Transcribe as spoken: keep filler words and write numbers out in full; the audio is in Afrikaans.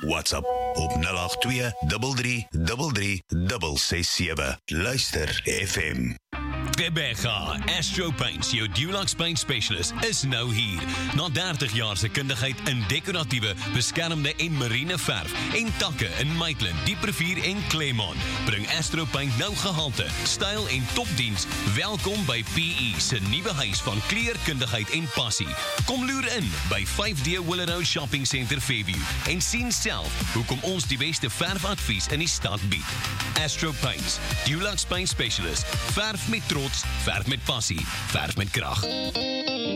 WhatsApp op nul agt twee, drie drie drie drie, ses ses sewe. Luister F M. Rebecca, Astro Paints, jou Dulux Paint Specialist, is nou hier. Na dertig jaar se kundigheid in decoratiewe, beskermde en marine verf en takke in Maitland, Dieprevier en Claremont, bring Astro Paint nou gehalte, styl en topdiens. Welkom by P E se nuwe huis van kleurkundigheid en passie. Kom loer in by vyf D Willow Shopping Center Fairview en sien self hoekom ons die beste verfadvies in die stad bied. Astro Paints, Dulux Paint Specialist, verf met trots, verf met passie, verf met krag.